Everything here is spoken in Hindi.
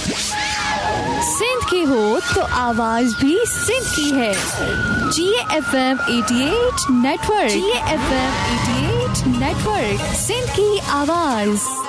सिंध की हो तो आवाज भी सिंध की है। GFM 88 network. GFM 88 network, Sindh की आवाज।